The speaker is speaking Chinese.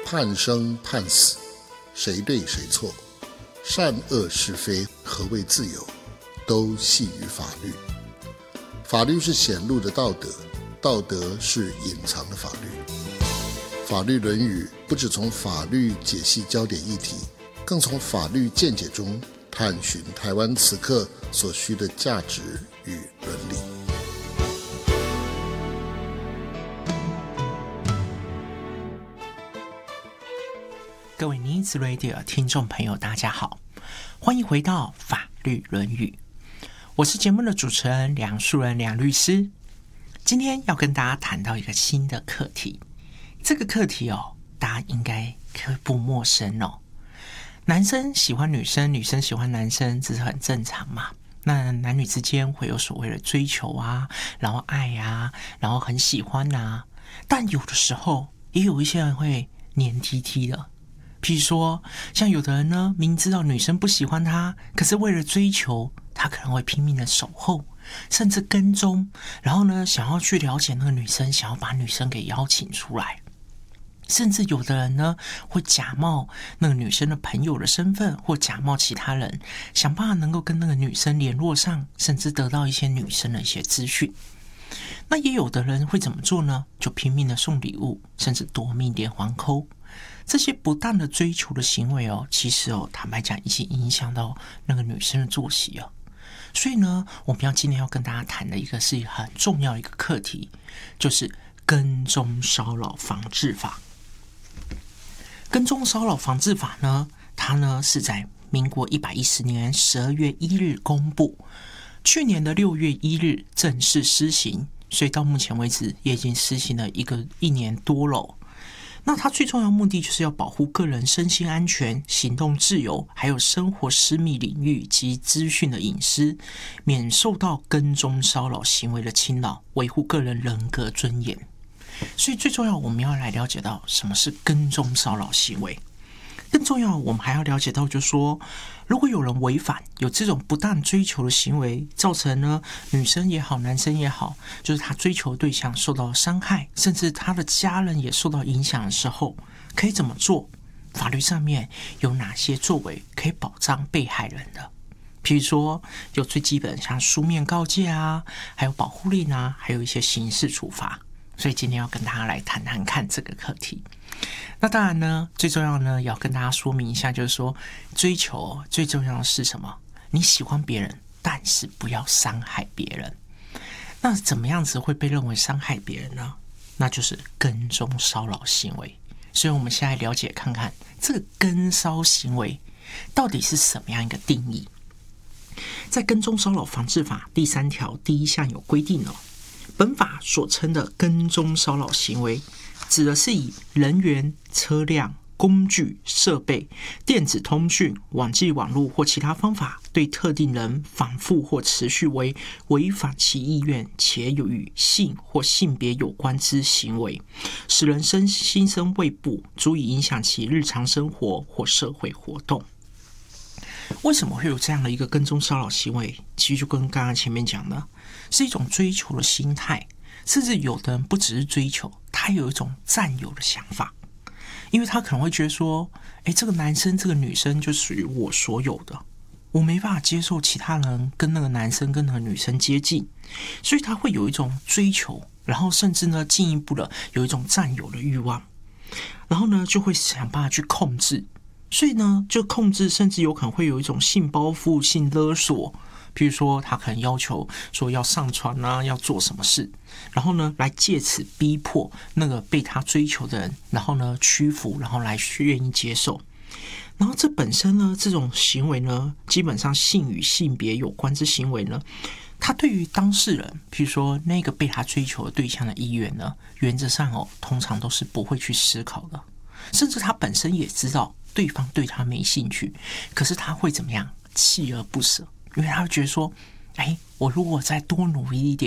判生判死，谁对谁错，善恶是非，何谓自由，都系于法律。法律是显露的道德，道德是隐藏的法律。法律论语不只从法律解析焦点议题，更从法律见解中探寻台湾此刻所需的价值与伦理。 各位 Needs Radio 听众朋友大家好，欢迎回到法律论语，我是节目的主持人梁树人梁律师。今天要跟大家谈到一个新的课题，这个课题大家应该可不陌生男生喜欢女生，女生喜欢男生，这是很正常嘛。那男女之间会有所谓的追求啊，然后爱啊，然后很喜欢啊，但有的时候也有一些人会黏 T 的。譬如说，像有的人呢，明知道女生不喜欢他，可是为了追求，他可能会拼命的守候，甚至跟踪，然后呢，想要去了解那个女生，想要把女生给邀请出来。甚至有的人呢，会假冒那个女生的朋友的身份，或假冒其他人，想办法能够跟那个女生联络上，甚至得到一些女生的一些资讯。那也有的人会怎么做呢？就拼命的送礼物，甚至夺命连环扣。这些不当的追求的行为其实坦白讲已经影响到那个女生的作息所以呢，我们今天要跟大家谈的一个是很重要的一个课题，就是跟踪骚扰防治法。跟踪骚扰防治法呢，它呢是在民国110年12月1日公布，去年的6月1日正式施行，所以到目前为止也已经施行了一年多了。那它最重要的目的就是要保护个人身心安全、行动自由，还有生活私密领域及资讯的隐私，免受到跟踪骚扰行为的侵扰，维护个人人格尊严。所以最重要，我们要来了解到什么是跟踪骚扰行为。更重要，我们还要了解到，就是说，如果有人违反有这种不当追求的行为，造成呢女生也好，男生也好，就是他追求的对象受到伤害，甚至他的家人也受到影响的时候，可以怎么做？法律上面有哪些作为可以保障被害人的？譬如说，有最基本像书面告诫啊，还有保护令啊，还有一些刑事处罚。所以今天要跟大家来谈谈看这个课题。那当然呢，最重要呢，要跟大家说明一下，就是说，追求最重要的是什么？你喜欢别人，但是不要伤害别人。那怎么样子会被认为伤害别人呢？那就是跟踪骚扰行为。所以我们现在了解看看，这个跟骚行为到底是什么样一个定义？在跟踪骚扰防治法第3条第1项有规定本法所称的跟踪骚扰行为，指的是以人员、车辆、工具、设备、电子通讯、网际网络或其他方法，对特定人反复或持续为违反其意愿，且与性或性别有关之行为，使人心生畏怖，足以影响其日常生活或社会活动。为什么会有这样的一个跟踪骚扰行为？其实就跟刚刚前面讲的，是一种追求的心态，甚至有的人不只是追求，他有一种占有的想法，因为他可能会觉得说，这个男生这个女生就属于我所有的，我没办法接受其他人跟那个男生跟那个女生接近，所以他会有一种追求，然后甚至呢进一步的有一种占有的欲望，然后呢就会想办法去控制。所以呢，就控制，甚至有可能会有一种性包袱、性勒索，譬如说他可能要求说要上传啊，要做什么事，然后呢，来借此逼迫那个被他追求的人，然后呢屈服，然后来愿意接受。然后这本身呢，这种行为呢，基本上性与性别有关之行为呢，他对于当事人，譬如说那个被他追求的对象的意愿呢，原则上通常都是不会去思考的，甚至他本身也知道对方对他没兴趣，可是他会怎么样？锲而不舍，因为他会觉得说，我如果再多努力一点，